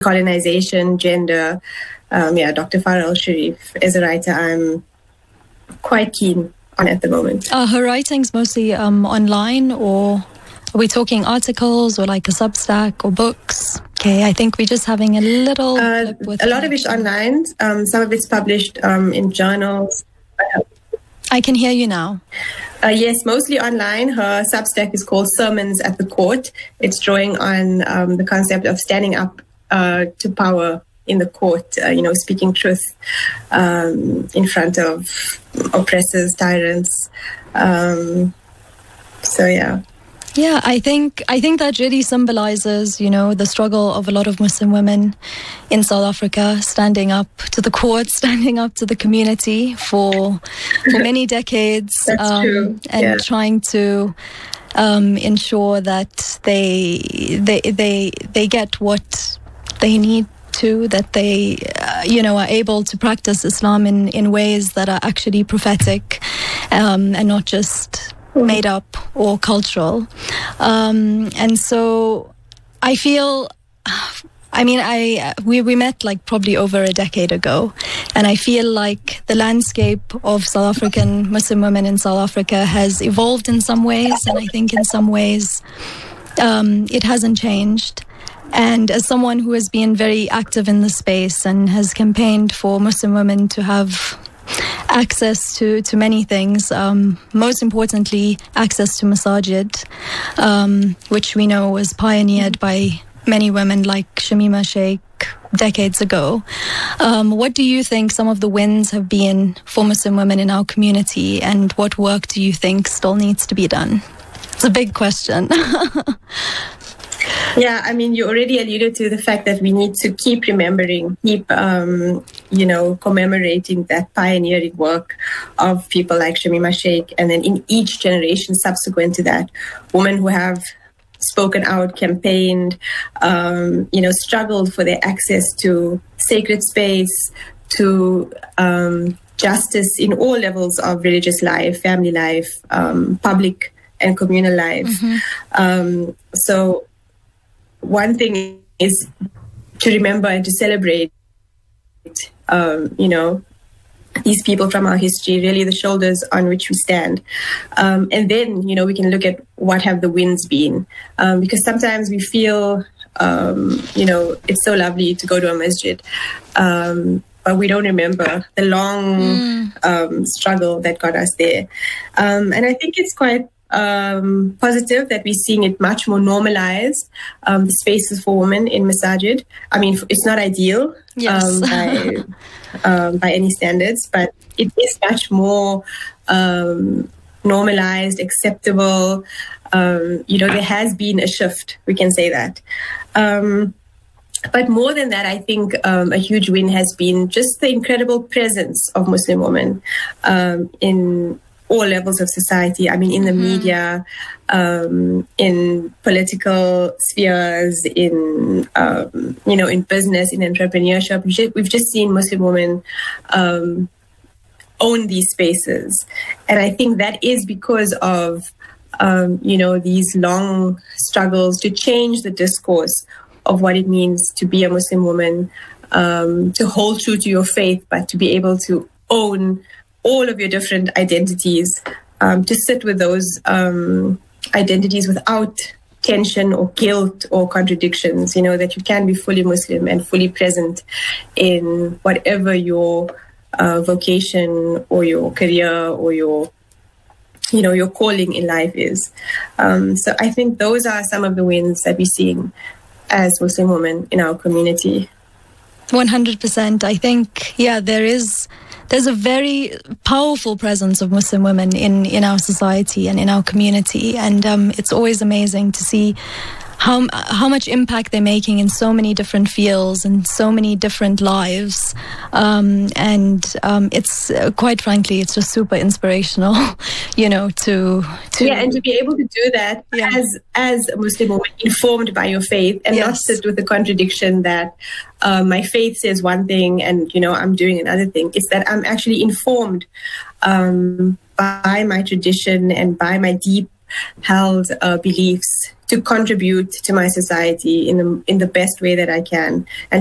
decolonization, gender. Dr. Farah Al-Sharif is a writer I'm quite keen on at the moment. Are her writings mostly online, or are we talking articles or like a Substack or books? Okay, I think we're just having a little... a lot of it's online. Some of it's published in journals. I can hear you now. Yes, mostly online. Her Substack is called Sermons at the Court. It's drawing on the concept of standing up to power in the court, speaking truth in front of oppressors, tyrants. Yeah, I think that really symbolizes, the struggle of a lot of Muslim women in South Africa, standing up to the court, standing up to the community for many decades. That's true. And trying to ensure that they get what they need to, that they are able to practice Islam in ways that are actually prophetic and not just made up or cultural. And so I feel, we met like probably over a decade ago, and I feel like the landscape of South African Muslim women in South Africa has evolved in some ways, and I think in some ways it hasn't changed. And as someone who has been very active in the space and has campaigned for Muslim women to have access to many things, most importantly access to masajid, which we know was pioneered by many women like Shamima Sheikh decades ago. What do you think some of the wins have been for Muslim women in our community, and what work do you think still needs to be done? It's a big question. Yeah, you already alluded to the fact that we need to keep remembering, commemorating that pioneering work of people like Shamima Sheikh, and then in each generation subsequent to that, women who have spoken out, campaigned, struggled for their access to sacred space, to justice in all levels of religious life, family life, public and communal life. Mm-hmm. So one thing is to remember and to celebrate, these people from our history, really the shoulders on which we stand. And then, we can look at what have the wins been. Because sometimes we feel, it's so lovely to go to a masjid, but we don't remember the long struggle that got us there. And I think it's quite positive that we're seeing it much more normalized, the spaces for women in masajid. It's not ideal by any standards, but it is much more normalized, acceptable. There has been a shift, we can say that. But more than that, I think a huge win has been just the incredible presence of Muslim women in all levels of society. In the media, in political spheres, in business, in entrepreneurship. We've just seen Muslim women own these spaces, and I think that is because of these long struggles to change the discourse of what it means to be a Muslim woman, to hold true to your faith, but to be able to own all of your different identities, to sit with those identities without tension or guilt or contradictions, that you can be fully Muslim and fully present in whatever your vocation or your career or your calling in life is. So I think those are some of the wins that we're seeing as Muslim women in our community. 100%. I think, there's a very powerful presence of Muslim women in our society and in our community, and it's always amazing to see how much impact they're making in so many different fields and so many different lives, and it's quite frankly, it's just super inspirational, to and to be able to do that as a Muslim woman, informed by your faith, and not sit with the contradiction that my faith says one thing and I'm doing another thing. It's that I'm actually informed by my tradition and by my deep held beliefs to contribute to my society in the best way that I can, and